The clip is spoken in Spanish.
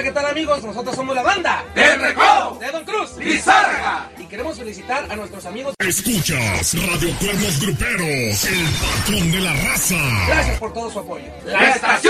Hola, ¿qué tal, amigos? Nosotros somos la banda ¡El Recodo! de Don Cruz ¡Lizárraga! y queremos felicitar a nuestros amigos. Escuchas Radio Cuernos Gruperos, el patrón de la raza. Gracias por todo su apoyo. ¡La estación